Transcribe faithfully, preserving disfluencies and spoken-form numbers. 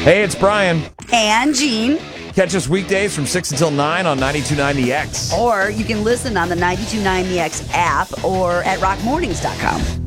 Hey, it's Brian. And Gene. Catch us weekdays from six until nine on ninety-two point nine The X. Or you can listen on the ninety-two point nine The X app or at rock mornings dot com.